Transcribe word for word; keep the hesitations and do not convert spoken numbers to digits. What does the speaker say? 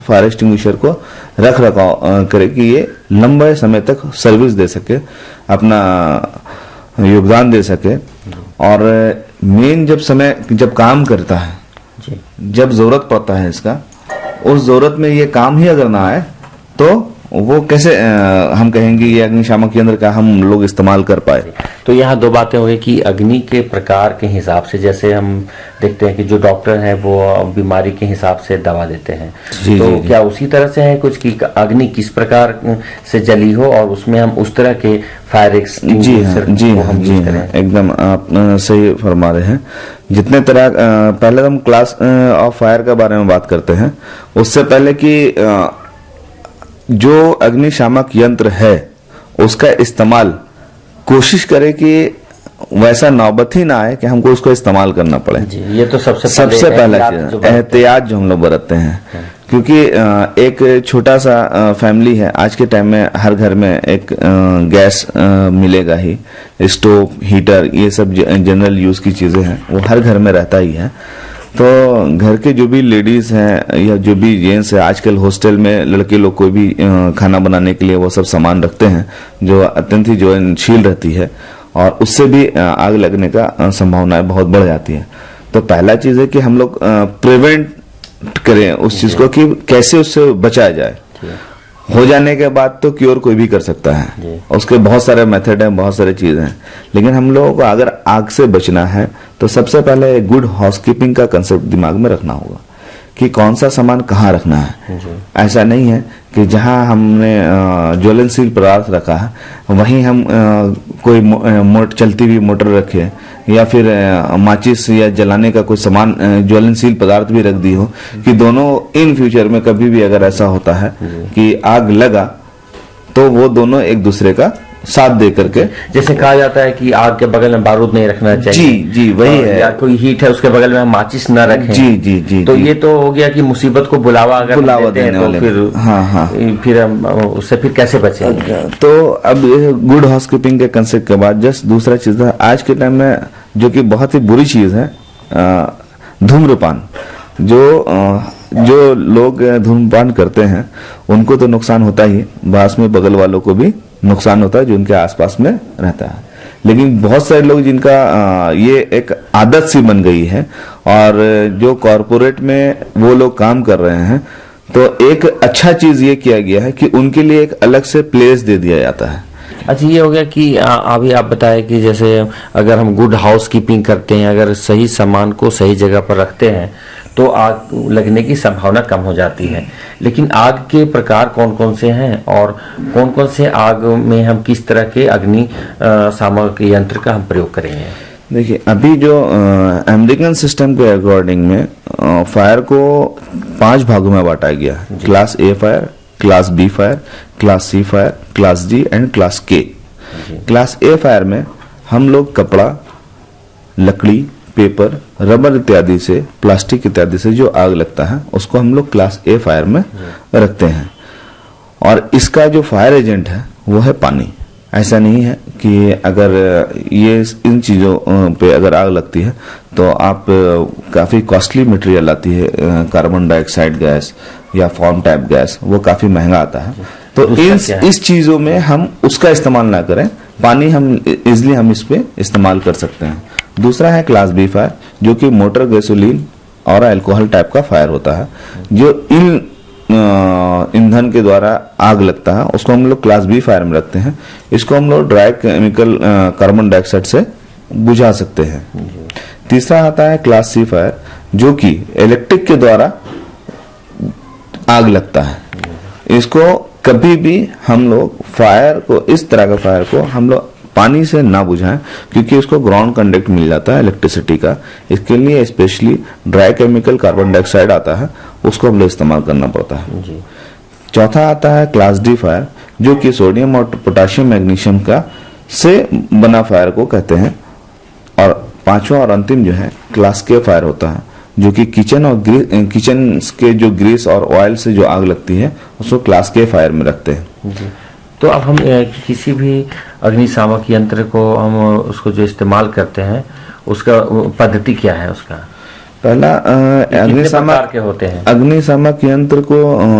Fire extinguisher को रख रखाव करे कि ये लंबे समय तक सर्विस दे सके, अपना योगदान दे सके। और मेन जब समय जब काम करता है जी, जब जरूरत पड़ता है इसका, उस जरूरत में ये काम ही अगर ना आए तो वो कैसे आ, हम कहेंगे ये अग्निशामक यंत्र का हम लोग इस्तेमाल कर पाए। तो यहाँ दो बातें हो गई कि अग्नि के प्रकार के हिसाब से, जैसे हम देखते हैं कि जो डॉक्टर है वो बीमारी के हिसाब से दवा देते हैं, जी, तो जी, क्या उसी तरह से है कुछ कि अग्नि किस प्रकार से जली हो और उसमें हम उस तरह के फायर एक्सटिंग्विशर जी हाँ, को हम जी यूज हाँ, करें? एकदम आप सही फरमा रहे हैं। जितने तरह पहले हम क्लास ऑफ फायर के बारे में बात करते हैं, उससे पहले कि जो अग्निशामक यंत्र है उसका इस्तेमाल कोशिश करें कि वैसा नौबत ही ना आए कि हमको उसको इस्तेमाल करना पड़े। जी, ये तो सबसे सबसे पहला चीज एहतियात जो हम लोग बरतते हैं, क्योंकि एक छोटा सा फैमिली है, आज के टाइम में हर घर में एक गैस मिलेगा ही, स्टोव, हीटर, ये सब जनरल यूज की चीजें हैं, वो हर घर में रहता ही है। तो घर के जो भी लेडीज हैं या जो भी जेंट्स है, आजकल हॉस्टल में लड़के लोग कोई भी खाना बनाने के लिए वो सब सामान रखते हैं जो अत्यंत ही ज्वलनशील रहती है और उससे भी आग लगने का संभावनाएं बहुत बढ़ जाती है। तो पहला चीज है कि हम लोग प्रिवेंट करें उस चीज को कि कैसे उससे बचाया जाए। हो जाने के बाद तो क्योर कोई भी कर सकता है, उसके बहुत सारे मेथड हैं, बहुत सारे चीजें हैं, लेकिन हम लोगों को अगर आग से बचना है तो सबसे पहले गुड हाउसकीपिंग का कंसेप्ट दिमाग में रखना होगा कि कौन सा सामान कहाँ रखना है। ऐसा नहीं है कि जहां हमने ज्वलनशील पदार्थ रखा है वहीं हम कोई मोट चलती हुई मोटर रखे या फिर माचिस या जलाने का कोई सामान ज्वलनशील पदार्थ भी रख दी हो, कि दोनों इन फ्यूचर में कभी भी अगर ऐसा होता है कि आग लगा तो वो दोनों एक दूसरे का साथ दे करके, जैसे कहा जाता है कि आग के बगल में बारूद नहीं रखना चाहिए। जी जी वही है, या कोई हीट है उसके बगल में माचिस न रखें। जी जी जी तो जी, ये तो हो गया कि मुसीबत को बुलावा अगर बुलावा देते हैं देने तो वाले, फिर हाँ हाँ फिर हम उससे फिर कैसे बचेंगे। तो अब गुड हाउसकीपिंग के कंसेप्ट के बाद जस्ट दूसरा चीज है आज के टाइम में जो कि बहुत ही बुरी चीज है, धूम्रपान। जो जो लोग धूम्रपान करते हैं उनको तो नुकसान होता ही, बास में बगल वालों को भी नुकसान होता है जो उनके आसपास में रहता है। लेकिन बहुत सारे लोग जिनका ये एक आदत सी बन गई है और जो कॉरपोरेट में वो लोग काम कर रहे हैं, तो एक अच्छा चीज ये किया गया है कि उनके लिए एक अलग से प्लेस दे दिया जाता है। अच्छा, ये हो गया कि अभी आप बताएं कि जैसे अगर हम गुड हाउस कीपिंग करते हैं, अगर सही सामान को सही जगह पर रखते हैं तो आग लगने की संभावना कम हो जाती है। लेकिन आग के प्रकार कौन कौन से हैं और कौन कौन से आग में हम किस तरह के अग्नि शामक यंत्र का हम प्रयोग करेंगे? देखिए, अभी जो अमेरिकन सिस्टम के अकॉर्डिंग में आ, फायर को पांच भागों में बांटा गया है। Class A fire, class B fire, class C fire, class D and class के। क्लास ए फायर में हम लोग कपड़ा, लकड़ी, पेपर, रबर इत्यादि से, प्लास्टिक इत्यादि से जो आग लगता है उसको हम लोग क्लास ए फायर में रखते हैं। और इसका जो फायर एजेंट है वो है पानी। ऐसा नहीं है कि अगर ये इन चीजों पे अगर आग लगती है तो आप काफी कॉस्टली मटेरियल आती है, कार्बन डाइऑक्साइड गैस या फॉर्म टाइप गैस, वो काफी महंगा आता है। तो इस इस चीजों में हम उसका इस्तेमाल ना करें, पानी हम इजिली हम इस पे इस्तेमाल कर सकते हैं। दूसरा है क्लास बी फायर, जो कि मोटर, गैसोलीन और अल्कोहल टाइप का फायर होता है, जो इन ईंधन के द्वारा आग लगता है, उसको हम लोग क्लास बी फायर में रखते हैं। इसको हम लोग ड्राई केमिकल कार्बन डाइऑक्साइड से बुझा सकते हैं। तीसरा आता है क्लास सी फायर, जो कि इलेक्ट्रिक के द्वारा आग लगता है। इसको कभी भी हम लोग फायर को, इस तरह का फायर को हम लोग पानी से ना बुझाएं, क्योंकि उसको ग्राउंड कंडक्ट मिल जाता है इलेक्ट्रिसिटी का। इसके लिए specially dry chemical carbon dioxide आता है, उसको हम लोग इस्तेमाल करना पड़ता है। जी। चौथा आता है क्लास डी फायर, जो कि सोडियम और पोटाशियम मैग्नीशियम का से बना फायर को कहते हैं। और पांचवा और अंतिम जो है क्लास के फायर होता है, जो कि किचन और किचन के जो ग्रीस और ऑयल से जो आग लगती है उसको क्लास के फायर में रखते हैं। जी। तो अब हम किसी भी अग्निशामक यंत्र को हम उसको जो इस्तेमाल करते हैं उसका पद्धति क्या है उसका? पहला कितने प्रकार अग्निशामक के होते हैं? अग्निशामक यंत्र को अ,